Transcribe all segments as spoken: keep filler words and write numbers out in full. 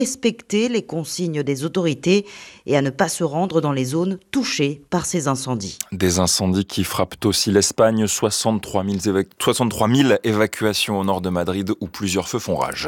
respecter les consignes des autorités et à ne pas se rendre dans les zones touchées par ces incendies. Des incendies qui frappent aussi l'Espagne, soixante-trois mille, évac- soixante-trois mille évacuations au nord de Madrid où plusieurs feux font rage.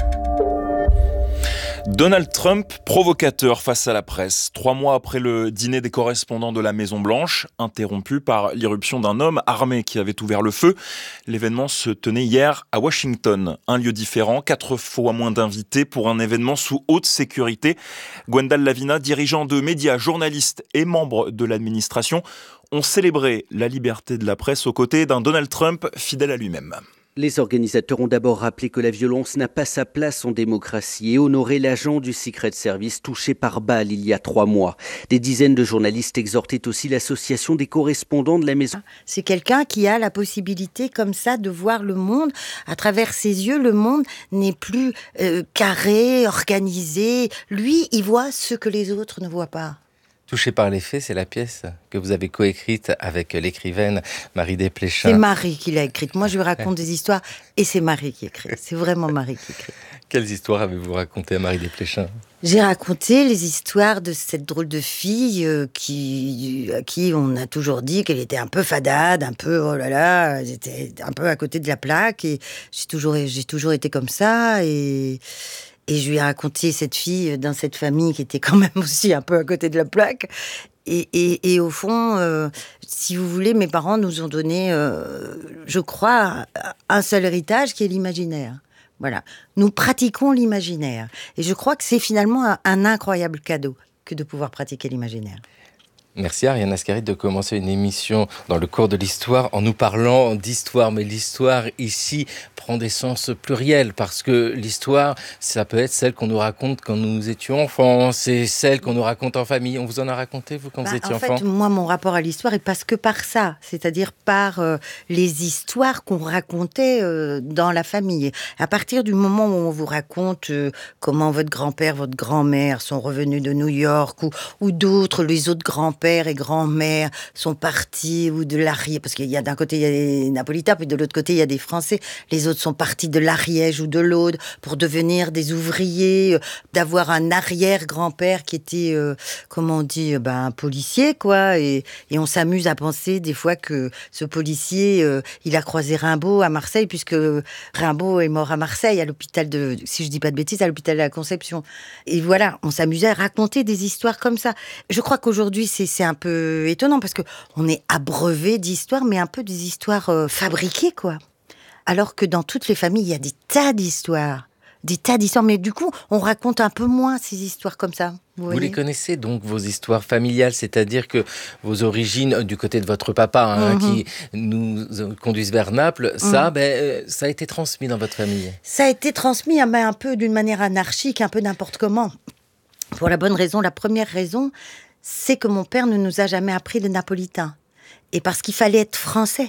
Donald Trump, provocateur face à la presse. Trois mois après le dîner des correspondants de la Maison-Blanche, interrompu par l'irruption d'un homme armé qui avait ouvert le feu. L'événement se tenait hier à Washington. Un lieu différent, quatre fois moins d'invités pour un événement sous haute sécurité. Gwendal Lavina, dirigeant de médias, journaliste et membre de l'administration, ont célébré la liberté de la presse aux côtés d'un Donald Trump fidèle à lui-même. Les organisateurs ont d'abord rappelé que la violence n'a pas sa place en démocratie et honoré l'agent du Secret Service touché par balle il y a trois mois. Des dizaines de journalistes exhortaient aussi l'association des correspondants de la Maison. C'est quelqu'un qui a la possibilité comme ça de voir le monde à travers ses yeux. Le monde n'est plus euh, carré, organisé. Lui, il voit ce que les autres ne voient pas. Touché par les faits, c'est la pièce que vous avez coécrite avec l'écrivaine Marie Desplechin. C'est Marie qui l'a écrite. Moi, je lui raconte des histoires et c'est Marie qui écrit. C'est vraiment Marie qui écrit. Quelles histoires avez-vous racontées à Marie Desplechin ? J'ai raconté les histoires de cette drôle de fille euh, qui, à qui on a toujours dit qu'elle était un peu fadade, un peu, oh là là, elle était un peu à côté de la plaque. Et j'ai toujours, j'ai toujours été comme ça et... Et je lui ai raconté cette fille dans cette famille qui était quand même aussi un peu à côté de la plaque. Et, et, et au fond, euh, si vous voulez, mes parents nous ont donné, euh, je crois, un seul héritage qui est l'imaginaire. Voilà, nous pratiquons l'imaginaire. Et je crois que c'est finalement un, un incroyable cadeau que de pouvoir pratiquer l'imaginaire. Merci Ariane Ascaride de commencer une émission dans le cours de l'histoire en nous parlant d'histoire. Mais l'histoire ici prend des sens pluriels parce que l'histoire, ça peut être celle qu'on nous raconte quand nous étions enfants, c'est celle qu'on nous raconte en famille. On vous en a raconté, vous, quand bah, vous étiez en enfant ? En fait, moi, mon rapport à l'histoire est parce que par ça, c'est-à-dire par euh, les histoires qu'on racontait euh, dans la famille. À partir du moment où on vous raconte euh, comment votre grand-père, votre grand-mère sont revenus de New York ou, ou d'autres, les autres grands-pères, père et grand-mère sont partis ou de l'Ariège, parce qu'il y a d'un côté il y a des Napolitains, puis de l'autre côté il y a des Français. Les autres sont partis de l'Ariège ou de l'Aude pour devenir des ouvriers, euh, d'avoir un arrière-grand-père qui était, euh, comment on dit, euh, ben, un policier, quoi. Et, et on s'amuse à penser des fois que ce policier, euh, il a croisé Rimbaud à Marseille, puisque Rimbaud est mort à Marseille, à l'hôpital de, si je dis pas de bêtises, à l'hôpital de la Conception. Et voilà, on s'amusait à raconter des histoires comme ça. Je crois qu'aujourd'hui, c'est c'est un peu étonnant parce que on est abreuvé d'histoires, mais un peu des histoires euh, fabriquées, quoi. Alors que dans toutes les familles, il y a des tas d'histoires, des tas d'histoires. Mais du coup, on raconte un peu moins ces histoires comme ça. Vous, vous les connaissez donc, vos histoires familiales, c'est-à-dire que vos origines du côté de votre papa, hein, mm-hmm. qui nous conduisent vers Naples, mm. ça, ben, ça a été transmis dans votre famille. Ça a été transmis un peu d'une manière anarchique, un peu n'importe comment. Pour la bonne raison, la première raison, c'est que mon père ne nous a jamais appris le napolitain. Et parce qu'il fallait être français.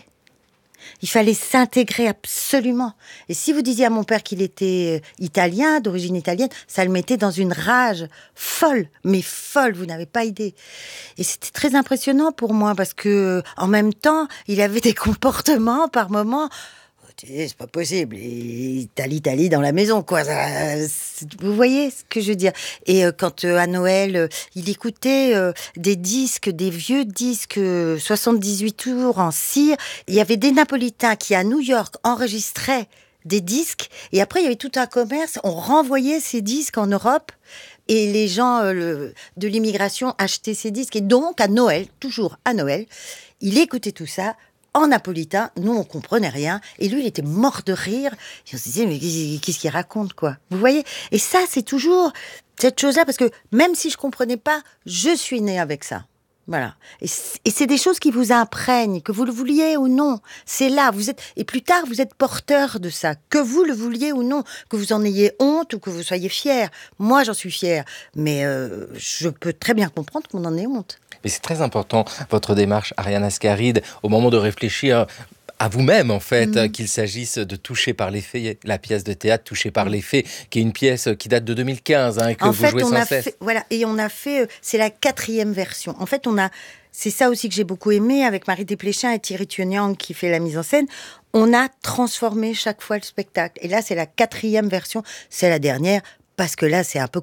Il fallait s'intégrer absolument. Et si vous disiez à mon père qu'il était italien, d'origine italienne, ça le mettait dans une rage folle, mais folle, vous n'avez pas idée. Et c'était très impressionnant pour moi parce que, en même temps, il avait des comportements par moments. C'est pas possible. Et t'as l'Italie dans la maison, quoi. Ça, vous voyez ce que je veux dire. Et euh, quand euh, à Noël, euh, il écoutait euh, des disques, des vieux disques, euh, soixante-dix-huit tours en cire. Il y avait des Napolitains qui, à New York, enregistraient des disques. Et après, il y avait tout un commerce. On renvoyait ces disques en Europe. Et les gens euh, le, de l'immigration achetaient ces disques. Et donc, à Noël, toujours à Noël, il écoutait tout ça en napolitain. Nous, on comprenait rien. Et lui, il était mort de rire. Et on se disait, mais qu'est-ce qu'il raconte, quoi? Vous voyez? Et ça, c'est toujours cette chose-là, parce que même si je comprenais pas, je suis née avec ça. Voilà. Et c'est, et c'est des choses qui vous imprègnent, que vous le vouliez ou non. C'est là, vous êtes, et plus tard, vous êtes porteur de ça. Que vous le vouliez ou non. Que vous en ayez honte ou que vous soyez fier. Moi, j'en suis fière. Mais euh, je peux très bien comprendre qu'on en ait honte. Mais c'est très important, votre démarche, Ariane Ascaride, au moment de réfléchir à vous-même, en fait, mmh. qu'il s'agisse de Touché par les faits, la pièce de théâtre Touché par les faits, qui est une pièce qui date de deux mille quinze, hein, et que en vous fait, jouez on sans a cesse. Fait, voilà, et on a fait, c'est la quatrième version. En fait, on a, c'est ça aussi que j'ai beaucoup aimé, avec Marie Desplechin et Thierry Tunyang qui fait la mise en scène. On a transformé chaque fois le spectacle. Et là, c'est la quatrième version, c'est la dernière, parce que là, c'est un peu